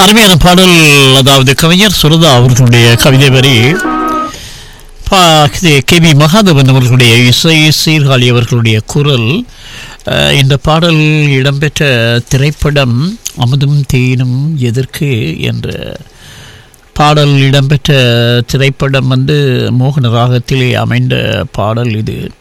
அருமையான பாடல். அதாவது கவிஞர் சுரதா அவர்களுடைய கவிதை வரி, கே.வி. மகாதேவன் அவர்களுடைய இசை, சீர்காழி அவர்களுடைய குரல். இந்த பாடல் இடம்பெற்ற திரைப்படம் அமுதும் தேனும் எதற்கு என்ற பாடல் இடம்பெற்ற திரைப்படம் மோகன ராகத்திலே அமைந்த பாடல் இது.